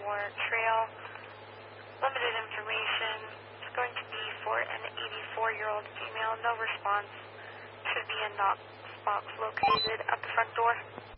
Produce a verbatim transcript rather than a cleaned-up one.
Sycamore Trail. Limited information. It's going to be for an eighty-four-year-old female. No response. Should be in the box located at the front door.